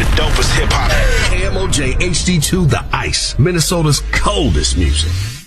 the dopest hip hop. KMOJ HD2 The Ice, Minnesota's coldest music.